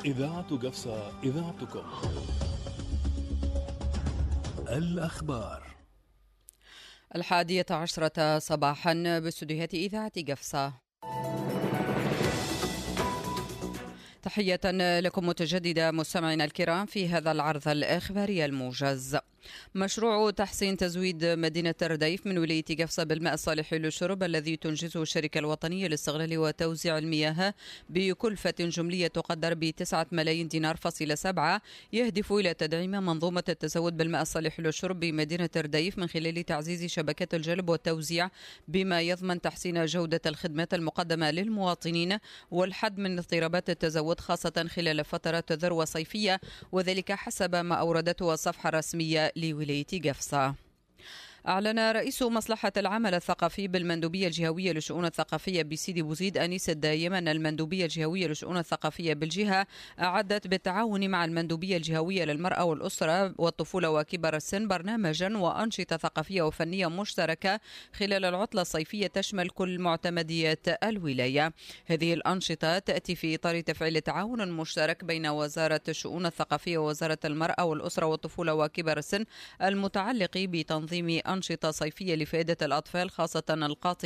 إذاعة قفصة، إذاعتكم. الأخبار 11:00 صباحا باستديوهات إذاعة قفصة. تحية لكم متجددة مستمعينا الكرام في هذا العرض الإخباري الموجز. مشروع تحسين تزويد مدينة الرديف من ولاية قفصة بالماء الصالح للشرب الذي تنجزه الشركة الوطنية لاستغلال وتوزيع المياه بكلفة جملية تقدر ب9 ملايين دينار فاصلة 7 يهدف إلى تدعيم منظومة التزود بالماء الصالح للشرب بمدينة الرديف من خلال تعزيز شبكات الجلب والتوزيع بما يضمن تحسين جودة الخدمات المقدمة للمواطنين والحد من اضطرابات التزود خاصة خلال فترات الذروة الصيفية، وذلك حسب ما أوردته الصفحة الرسمية لولاية قفصة. أعلن رئيس مصلحة العمل الثقافي بالمندوبية الجهوية للشؤون الثقافية بسيدي بوزيد أنيس الدايم أن المندوبية الجهوية للشؤون الثقافية بالجهة أعدت بالتعاون مع المندوبية الجهوية للمرأة والأسرة والطفولة وكبر السن برنامجا وأنشطة ثقافية وفنية مشتركة خلال العطلة الصيفية تشمل كل معتمديات الولاية. هذه الأنشطة تأتي في إطار تفعيل تعاون مشترك بين وزارة الشؤون الثقافية ووزارة المرأة والأسرة والطفولة وكبر السن المتعلق بتنظيم أنشطة صيفية لفائدة الأطفال خاصة القاطنين